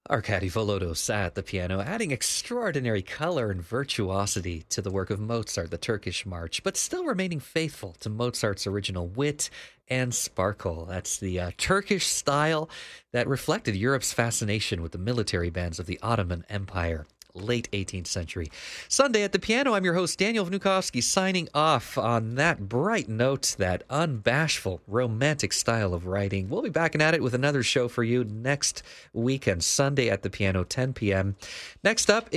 Arkady Volodo sat at the piano, adding extraordinary color and virtuosity to the work of Mozart, the Turkish March, but still remaining faithful to Mozart's original wit and sparkle. That's the Turkish style that reflected Europe's fascination with the military bands of the Ottoman Empire. Late 18th century. Sunday at the piano, I'm your host, Daniel Vnukovsky, signing off on that bright note, that unbashful, romantic style of writing. We'll be back at it with another show for you next weekend, Sunday at the piano, 10 p.m. Next up,